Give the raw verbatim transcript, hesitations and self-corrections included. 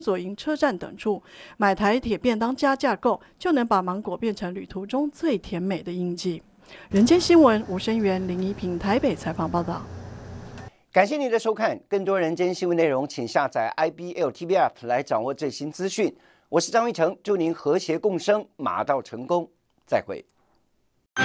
左营车站等处，买台铁便当加价购，就能把芒果变成旅途中最甜美的印记。人间新闻吴声源、林怡平台北采访报道。 感谢您的收看，更多人间新闻内容，请下载 I B L T V App 来掌握最新资讯。我是张玉成，祝您和谐共生，马到成功，再会。